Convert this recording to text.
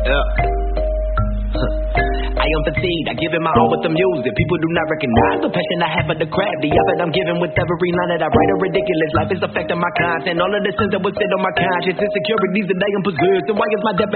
I am fatigued, I give it my all with the music. People do not recognize the passion I have for the craft. The effort I'm giving with every line that I write are ridiculous. Life is affecting my content. All of the sins that would sit on my conscience. Insecurities that I am possessed. And why is my definition